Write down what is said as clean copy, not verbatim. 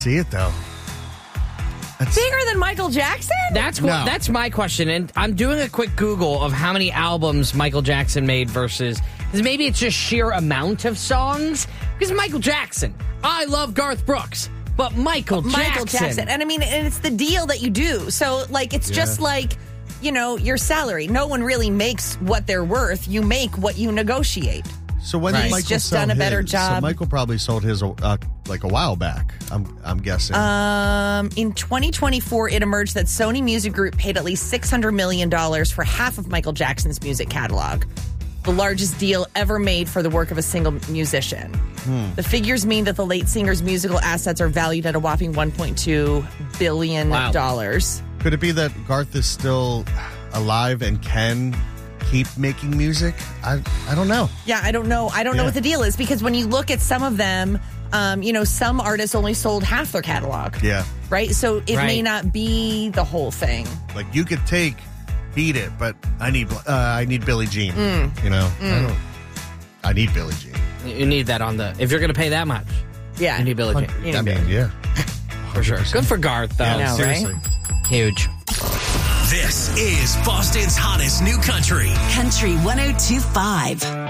see it, though. Bigger than Michael Jackson? That's my question. And I'm doing a quick Google of how many albums Michael Jackson made versus... Because maybe it's just sheer amount of songs. Because Michael Jackson. I love Garth Brooks. But Michael Jackson. And I mean, and it's the deal that you do. So, like, it's just like, you know, your salary. No one really makes what they're worth. You make what you negotiate. So when did Michael just sell done a better his? job. So Michael probably sold his like a while back. I'm guessing. In 2024, it emerged that Sony Music Group paid at least $600 million for half of Michael Jackson's music catalog. The largest deal ever made for the work of a single musician. The figures mean that the late singer's musical assets are valued at a whopping $1.2 billion. Wow. Could it be that Garth is still alive and can keep making music? I don't know. Yeah, I don't know. I don't know what the deal is, because when you look at some of them, you know, some artists only sold half their catalog. Yeah. Right? So it may not be the whole thing. Like, you could Beat It, but I need Billie Jean. You know? I need Billie Jean. You need that on the... If you're going to pay that much, yeah, you need Billie Jean. I mean, yeah. For sure. Good for Garth, though. Yeah, seriously. Right? Huge. This is Boston's hottest new country. Country 102.5.